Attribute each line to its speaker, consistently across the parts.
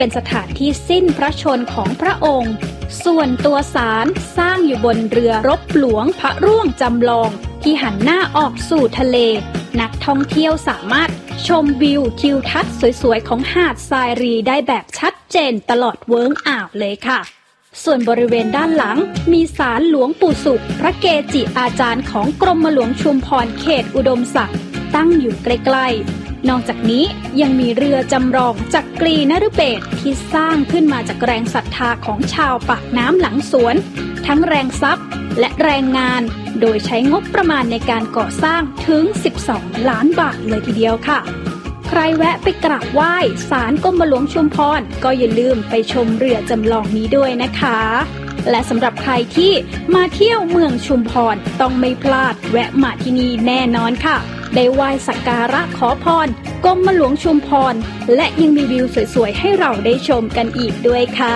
Speaker 1: เป็นสถานที่สิ้นพระชนม์ของพระองค์ส่วนตัวศาลสร้างอยู่บนเรือรบหลวงพระร่วงจำลองที่หันหน้าออกสู่ทะเลนักท่องเที่ยวสามารถชมวิวทิวทัศน์สวยๆของหาดทรายรีได้แบบชัดเจนตลอดเวิ้งอ่าวเลยค่ะส่วนบริเวณด้านหลังมีศาลหลวงปู่สุขพระเกจิอาจารย์ของกรมหลวงชุมพรเขตอุดมศักดิ์ตั้งอยู่ใกล้ๆนอกจากนี้ยังมีเรือจำลองจักรีนฤเบศรที่สร้างขึ้นมาจากแรงศรัทธาของชาวปากน้ำหลังสวนทั้งแรงทรัพย์และแรงงานโดยใช้งบประมาณในการก่อสร้างถึง12 ล้านบาทเลยทีเดียวค่ะใครแวะไปกราบไหว้ศาลกรมหลวงชุมพรก็อย่าลืมไปชมเรือจำลองนี้ด้วยนะคะและสำหรับใครที่มาเที่ยวเมืองชุมพรต้องไม่พลาดแวะมาที่นี่แน่นอนค่ะได้ไหว้สักการะขอพรกรมหลวงชุมพรและยังมีวิวสวยๆให้เราได้ชมกันอีกด้วยค่ะ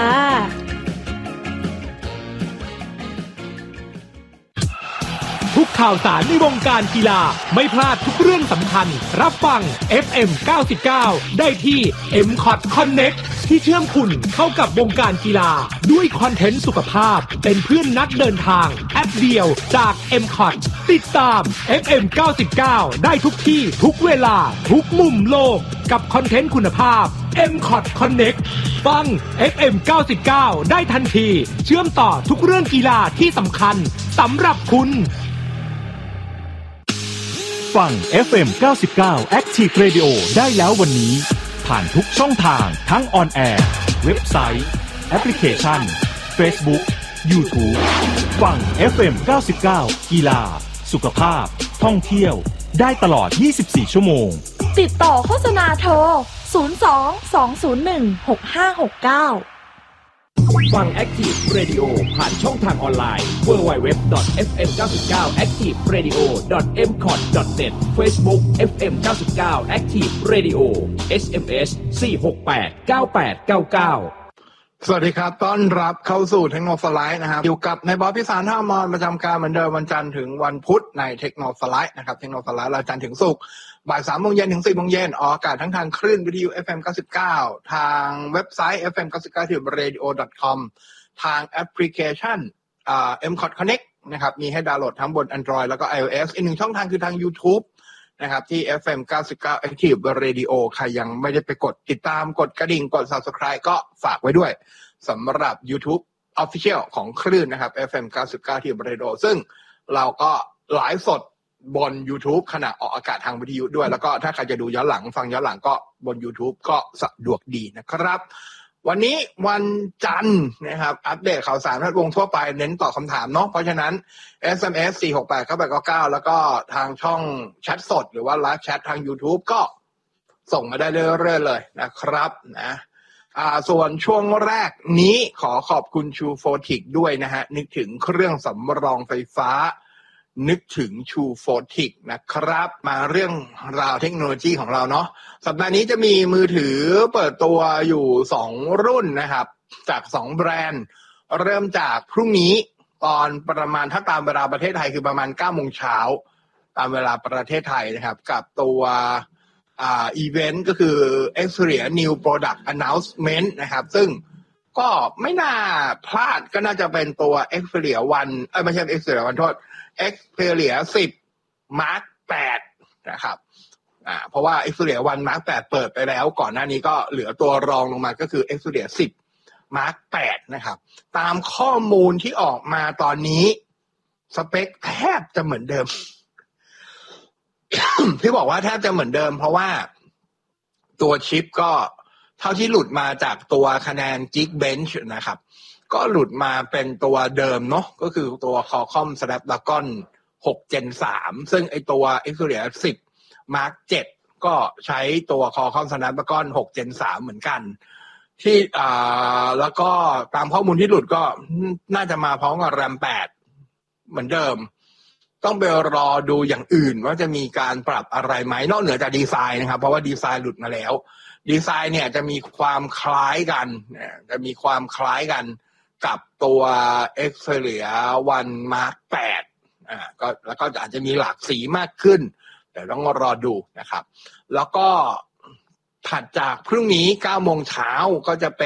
Speaker 2: ทุกข่าวสารในวงการกีฬาไม่พลาดทุกเรื่องสำคัญรับฟัง FM 99ได้ที่ MCOT Connect ที่เชื่อมคุณเข้ากับวงการกีฬาด้วยคอนเทนต์สุขภาพเป็นเพื่อนนักเดินทางแอปเดียวจาก MCOT ติดตาม FM 99ได้ทุกที่ทุกเวลาทุกมุมโลกกับคอนเทนต์คุณภาพ MCOT Connect ฟัง FM 99ได้ทันทีเชื่อมต่อทุกเรื่องกีฬาที่สำคัญสำหรับคุณ
Speaker 3: ฟัง FM 99 Active Radio ได้แล้ววันนี้ผ่านทุกช่องทางทั้งออนแอร์เว็บไซต์แอปพลิเคชัน Facebook YouTube ฟัง FM 99กีฬาสุขภาพท่องเที่ยวได้ตลอด24ชั่วโมง
Speaker 4: ติดต่อโฆษณาโทร02-201-6569
Speaker 2: ฟัง Active Radio ผ่านช่องทางออนไลน์ www.fm99activeradio.mcot.net Facebook FM 99 Active Radio SMS 4689899
Speaker 5: สวัสดีครับต้อนรับเข้าสู่เทคโนสไลด์นะครับอยู่กับนายบอสพิสารท่ามอนประจำการเหมือนเดิมวันจันทร์ถึงวันพุธในเทคโนสไลด์นะครับเทคโนสไลด์เราจันทร์ถึงศุกร์บ่าย 3 โมงเย็นถึง 4 โมงเย็นออกอากาศทั้งทางคลื่นวิทยุ FM 99ทางเว็บไซต์ fm99radio.com ทางแอปพลิเคชันMCOT Connect นะครับมีให้ดาวน์โหลดทั้งบน Android แล้วก็ iOS อีกหนึ่งช่องทางคือทาง YouTube นะครับที่ FM 99 Active Radio ใครยังไม่ได้ไปกดติดตามกดกระดิ่งกด Subscribe ก็ฝากไว้ด้วยสำหรับ YouTube Official ของคลื่นนะครับ FM 99 Active Radio ซึ่งเราก็ไลฟ์สดบน YouTube ขณะออกอากาศทางวิทยุด้วยแล้วก็ถ้าใครจะดูย้อนหลังฟังย้อนหลังก็บน YouTube ก็สะดวกดีนะครับวันนี้วันจันทร์นะครับอัปเดตข่าวสารแวดวงทั่วไปเน้นตอบคำถามเนาะเพราะฉะนั้น SMS 4689899แล้วก็ทางช่องแชทสดหรือว่าไลฟ์แชททาง YouTube ก็ส่งมาได้เรื่อยๆเลยนะครับนะส่วนช่วงแรกนี้ขอขอบคุณชูโฟติกด้วยนะฮะนึกถึงเครื่องสำรองไฟฟ้านึกถึงชูโฟติกนะครับมาเรื่องราวเทคโนโลยีของเราเนาะสัปดาห์นี้จะมีมือถือเปิดตัวอยู่2รุ่นนะครับจาก2แบรนด์เริ่มจากพรุ่งนี้ตอนประมาณถ้าตามเวลาประเทศไทยคือประมาณ 9:00 นตามเวลาประเทศไทยนะครับกับตัวอีเวนต์ก็คือ Xperia New Product Announcement นะครับซึ่งก็ไม่น่าพลาดก็น่าจะเป็นตัว Xperia One ไม่ใช่ Xperia One โทษ Xperia 10 Mark 8นะครับเพราะว่า Xperia One Mark 8เปิดไปแล้วก่อนหน้านี้ก็เหลือตัวรองลงมาก็คือ Xperia 10 Mark 8นะครับตามข้อมูลที่ออกมาตอนนี้สเปคแทบจะเหมือนเดิม ที่บอกว่าแทบจะเหมือนเดิมเพราะว่าตัวชิปก็เท่าที่หลุดมาจากตัวคะแนน Geekbench นะครับก็หลุดมาเป็นตัวเดิมเนาะก็คือตัว Qualcomm Snapdragon 6 Gen 3ซึ่งไอตัว Xperia 10 Mark 7ก็ใช้ตัว Qualcomm Snapdragon 6 Gen 3เหมือนกันที่แล้วก็ตามข้อมูลที่หลุดก็น่าจะมาพร้อมกับ RAM 8เหมือนเดิมต้องไปรอดูอย่างอื่นว่าจะมีการปรับอะไรไหมนอกเหนือจากดีไซน์นะครับเพราะว่าดีไซน์หลุดมาแล้วดีไซน์เนี่ยจะมีความคล้ายกันกับตัว Xperia One Mark 8ก็แล้วก็อาจจะมีหลากสีมากขึ้นแต่ต้องรอดูนะครับแล้วก็ถัดจากพรุ่งนี้9 โมงเช้าก็จะเป็น